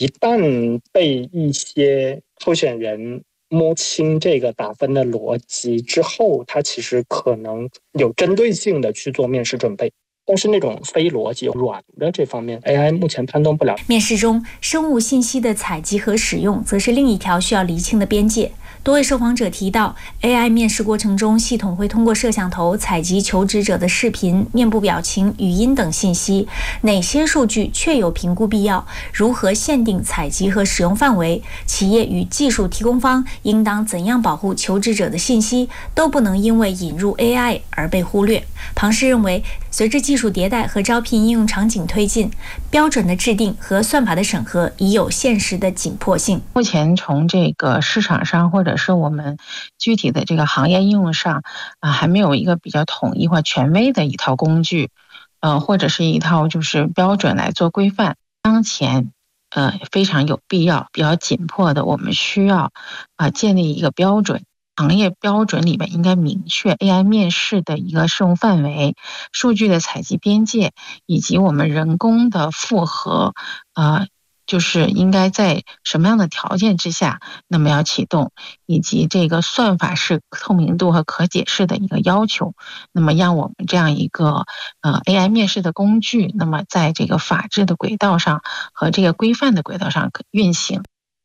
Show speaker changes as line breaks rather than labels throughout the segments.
一旦被一些候选人摸清这个打分的逻辑之后，他其实可能有针对性的去做面试准备。但是那种非逻辑软的这方面 AI 目前判断不了。
面试中生物信息的采集和使用则是另一条需要厘清的边界。多位受访者提到， AI 面试过程中，系统会通过摄像头采集求职者的视频、面部表情、语音等信息，哪些数据确有评估必要，如何限定采集和使用范围，企业与技术提供方应当怎样保护求职者的信息，都不能因为引入 AI 而被忽略。庞氏认为，随着技术迭代和招聘应用场景推进，标准的制定和算法的审核已有现实的紧迫性。
目前从这个市场上或者是我们具体的这个行业应用上还没有一个比较统一或权威的一套工具，或者是一套就是标准来做规范。当前非常有必要、比较紧迫的，我们需要建立一个标准。行业标准里面应该明确 AI 面试的一个适用范围、数据的采集边界，以及我们人工的复核，就是应该在什么样的条件之下，那么要启动，以及这个算法是透明度和可解释的一个要求，那么让我们这样一个AI 面试的工具，那么在这个法治的轨道上和这个规范的轨道上运行。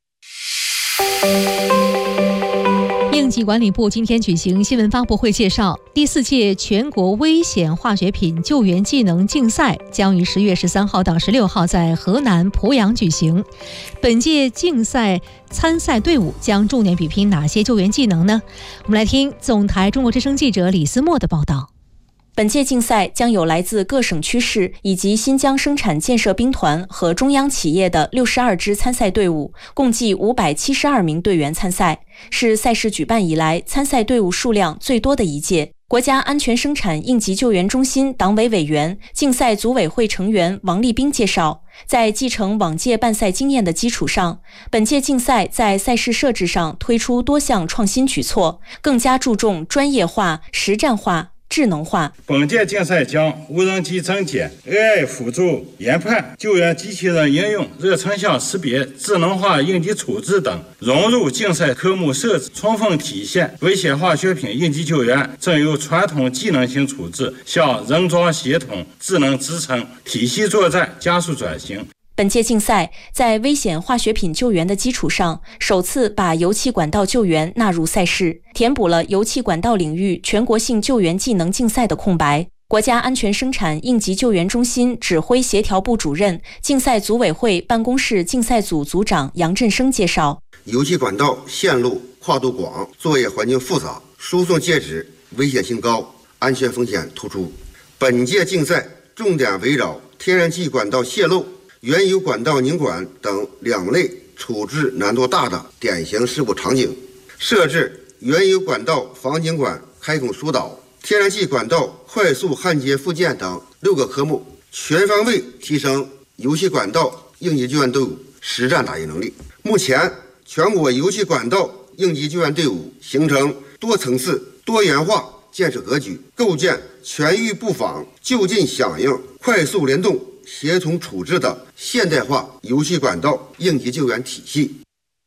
应急管理部今天举行新闻发布会，介绍第4届全国危险化学品救援技能竞赛将于10月13号到16号在河南濮阳举行。本届竞赛参赛队伍将重点比拼哪些救援技能呢？我们来听总台中国之声记者李思墨的报道。
本届竞赛将有来自各省区市以及新疆生产建设兵团和中央企业的62支参赛队伍，共计572名队员参赛，是赛事举办以来参赛队伍数量最多的一届。国家安全生产应急救援中心党委委员、竞赛组委会成员王立兵介绍，在继承往届办赛经验的基础上，本届竞赛在赛事设置上推出多项创新举措，更加注重专业化、实战化、智能化。
本届竞赛将无人机增减、AI 辅助研判、救援机器人应用、热成像识别、智能化应急处置等融入竞赛科目设置，充分体现危险化学品应急救援正由传统技能型处置向人装协同、智能支撑、体系作战加速转型。
本届竞赛在危险化学品救援的基础上，首次把油气管道救援纳入赛事，填补了油气管道领域全国性救援技能竞赛的空白。国家安全生产应急救援中心指挥协调部主任、竞赛组委会办公室竞赛组组长杨振生介绍，
油气管道线路跨度广，作业环境复杂，输送介质危险性高，安全风险突出。本届竞赛重点围绕天然气管道泄漏、原油管道拧管等两类处置难度大的典型事故场景，设置原油管道防拧管开孔疏导、天然气管道快速焊接附件等6个科目，全方位提升油气管道应急救援队伍实战打击能力。目前，全国油气管道应急救援队伍形成多层次、多元化建设格局，构建全域布防、就近响应、快速联动、协同处置的现代化油气管道应急救援体系。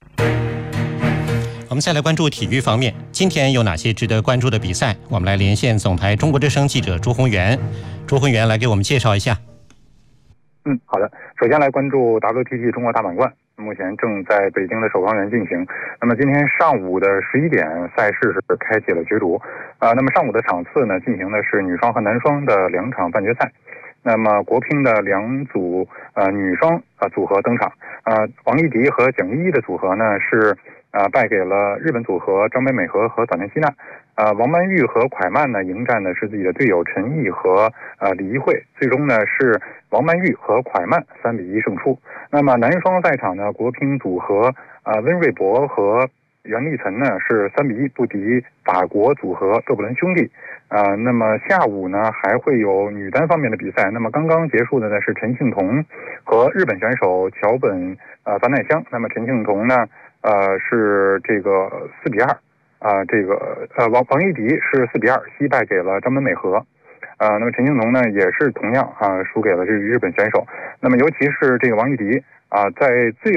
我们再来关注体育方面，今天有哪些值得关注的比赛？我们来连线总台中国之声记者朱宏元。朱宏元来给我们介绍一下。
好的。首先来关注 WTT 中国大满贯，目前正在北京的首钢园进行。那么今天上午的11点，赛事是开启了角逐。那么上午的场次呢，进行的是女双和男双的2场半决赛。那么国乒的2组女双组合登场。王艺迪和蒋依依的组合呢是败给了日本组合张北美和早田希娜。王曼玉和蒯曼呢迎战的是自己的队友陈毅和李怡慧，最终呢是王曼玉和蒯曼3-1胜出。那么男双赛场呢，国乒组合温瑞博和袁立岑呢是3-1不敌法国组合勒布伦兄弟。那么下午呢还会有女单方面的比赛。那么刚刚结束的呢是陈幸同和日本选手桥本凡奈香。那么陈幸同呢是这个4-2。王艺迪是4-2惜败给了张本美和。那么陈幸同呢也是同样输给了这个日本选手。那么尤其是这个王艺迪在最